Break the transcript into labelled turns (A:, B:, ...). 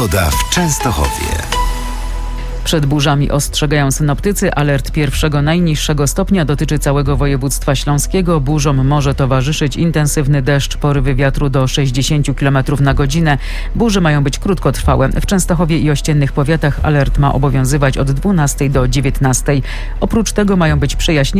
A: Pogoda w Częstochowie.
B: Przed burzami ostrzegają synoptycy. Alert pierwszego najniższego stopnia dotyczy całego województwa śląskiego. Burzom może towarzyszyć intensywny deszcz, porywy wiatru do 60 km na godzinę. Burze mają być krótkotrwałe. W Częstochowie i ościennych powiatach alert ma obowiązywać od 12 do 19. Oprócz tego mają być przejaśnienia